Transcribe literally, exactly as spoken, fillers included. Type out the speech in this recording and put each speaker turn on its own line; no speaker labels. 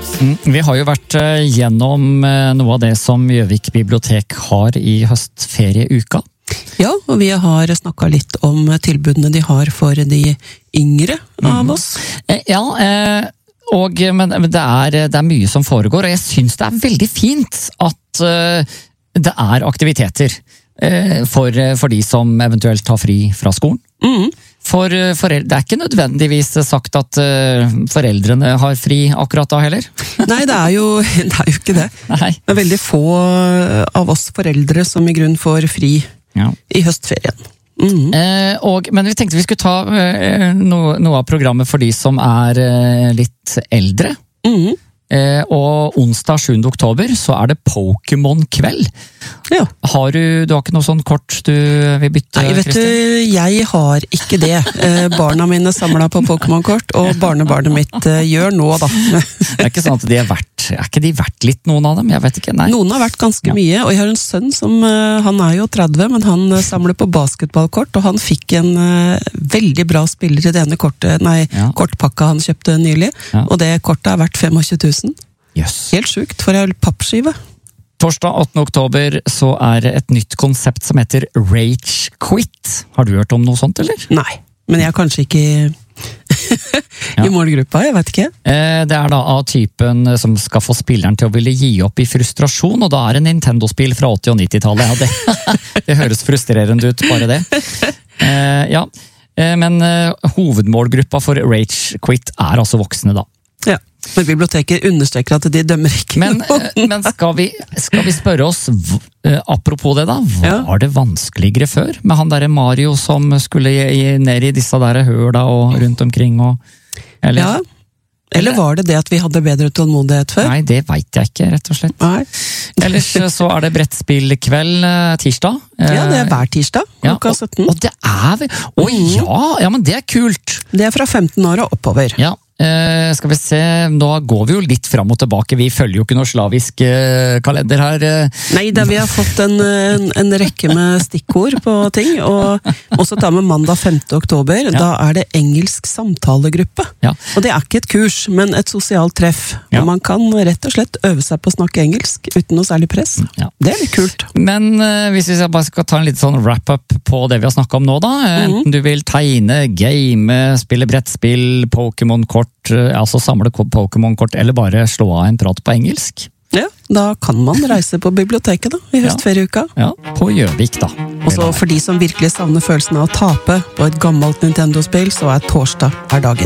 Mm, vi har jo vært uh, gjennom uh, noe av det som Gjøvik bibliotek har i høstferieuka.
Ja, og vi har snakket litt om tilbudene de har for de yngre av oss.
Mm. Ja, uh, og, men, men det, er, det er mye som foregår, og jeg synes det er veldig fint at uh, det er aktiviteter uh, for, for de som eventuelt tar fri fra skolen.
Mm.
For foreldre, det er ikke nødvendigvis sagt at uh, foreldrene har fri akkurat da heller.
Nei, det er jo, det er jo ikke det.
Nei.
Det er veldig få av oss foreldre som i grunn får fri
ja.
i høstferien. Mm.
Eh, og, men vi tenkte vi skulle ta eh, noe, noe av programmet for de som er eh, litt eldre.
Mm.
Eh, og onsdag sjuende oktober så er det Pokémon-kveld.
Ja.
Har du, du har ikke noe sånn kort du vil bytte?
Nei, vet
Christian?
du, jeg har ikke det. Eh, barna mine samlet på Pokémon-kort, og barnebarnet mitt eh, gjør nå da.
Det er ikke sånn at de er verdt, er ikke de verdt litt noen av dem? Jeg vet ikke, nei.
Noen har vært ganske
Ja.
mye, og jeg har en sønn som, eh, han er jo tretti, men han eh, samler på basketballkort, og han fikk en eh, veldig bra spiller i det ene kortet, nei,
Ja.
kortpakka han kjøpte nylig,
Ja.
og det kortet er verdt tjuefem tusen.
Jøss.
Helt sjukt, for en pappskive.
Torsdag åttende oktober så er det et nytt konsept som heter Rage Quit. Har du hørt om noe sånt, eller?
Nei, men jeg er kanskje ikke i,
Ja.
i målgruppa, jeg vet ikke.
Eh, Det er da av typen som skal få spilleren til å ville gi opp i frustrasjon, og da er det Nintendo-spill fra åtti- og nittitallet. Ja, det, det høres frustrerende ut, bare det. Eh, ja, eh, men eh, hovedmålgruppa for Rage Quit er altså voksne, da.
Ja. Men biblioteket understreker at de dømmer ikke
Men,
noen.
eh, men skal, vi, skal vi spørre oss, v- eh, apropos det da, var det vanskeligere før? Med han der Mario som skulle i- i- ned i disse der høla og rundt omkring og... Eller?
Ja. Eller var det det at vi hadde bedre tålmodighet før?
Nei, det vet jeg ikke, rett og slett.
Nei.
Ellers så er det brettspillkveld eh, tirsdag.
Ja, det er hver tirsdag,
Ja,
klokka
og,
sytten.
og det er vel... Å ja, ja, men det er kult!
Det er fra femten år og oppover.
Ja, eh, skal vi se, nå går vi jo litt fram og tilbake, vi følger jo ikke noe slavisk eh, kalender her. eh.
Nei, da vi har fått en, en, en rekke med stikkord på ting, og også ta med mandag femte oktober, da er det engelsk samtalegruppe.
Ja.
Og det er ikke et kurs, men et sosialt treff.
Ja.
Og man kan rett og slett øve seg på å snakke engelsk, uten noe særlig press.
Ja.
Det er litt kult.
Men eh, hvis vi bare skal ta en litt sånn wrap-up på det vi har snakket om nå da, eh, enten du vil tegne, game, spille brettspill, Pokémon-kort, eh, altså samle ko- Pokémon-kort, eller bare slå av en prat på engelsk.
Ja, da kan man reise på biblioteket da, i høstferieuka.
Ja, på Gjøvik da.
Og så for de som virkelig savner følelsen av å tape på et gammelt Nintendo-spill, så er torsdag er dagen.